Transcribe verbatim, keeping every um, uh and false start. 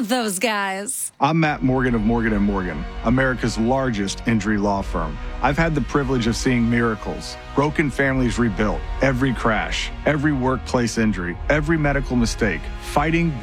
those guys. I'm Matt Morgan of Morgan and Morgan, America's largest injury law firm. I've had the privilege of seeing miracles, broken families rebuilt, every crash, every workplace injury, every medical mistake, fighting